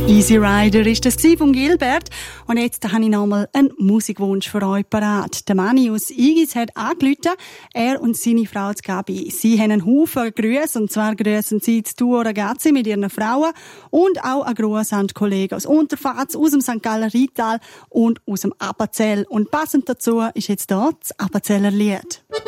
Easy Rider ist das von Gilbert. Und jetzt habe ich nochmal einen Musikwunsch für euch parat. Der Manni aus Igis hat angerufen. Er und seine Frau Gabi. Sie haben einen Haufen Grüße. Und zwar grüßen sie das Duo Ragazzi mit ihren Frauen. Und auch einen Gruß an die Kollegen aus Unterfatz, aus dem St. Galler Rital und aus dem Appenzell. Und passend dazu ist jetzt dort das Appenzeller Lied.